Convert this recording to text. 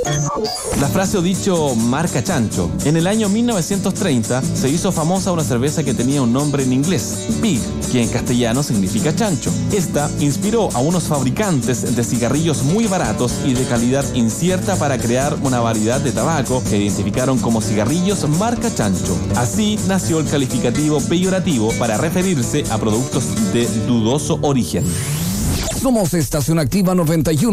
La frase o dicho marca chancho. En el año 1930 se hizo famosa una cerveza que tenía un nombre en inglés, Pig, que en castellano significa chancho. Esta inspiró a unos fabricantes de cigarrillos muy baratos y de calidad incierta para crear una variedad de tabaco que identificaron como cigarrillos marca chancho. Así nació el calificativo peyorativo para referirse a productos de dudoso origen. Somos Estación Activa 91.